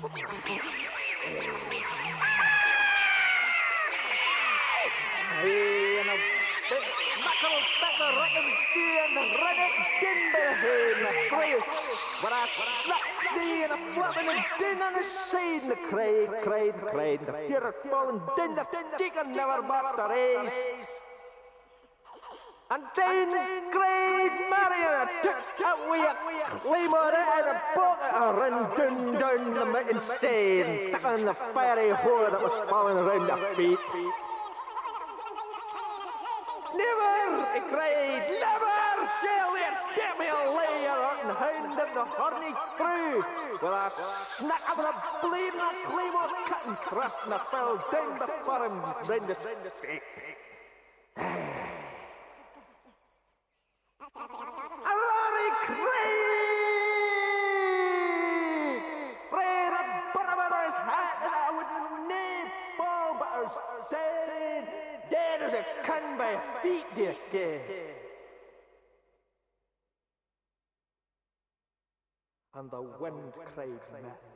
En een makkel stekker rekken die en rennen kinderen naar vrees. Maar hij slapt die en een flappende ding aan de zijde krijt. De tierpollen ding dat chicken never but the race. En dan krijt Marion uit wie limeren en een poker en dun met een steen. Takken de fairy hoor dat was vallen rond de feet. Never, ik krijg never shall it get me a layer on hand of the horny crew. Well, I snack up the bleeding claymore cutting thrust and I fell down the farm round the feet. A Rory Craig! Pray the bottom of his hat that I would need fall but I was dead as a can by feet, dear kid. And the wind cried,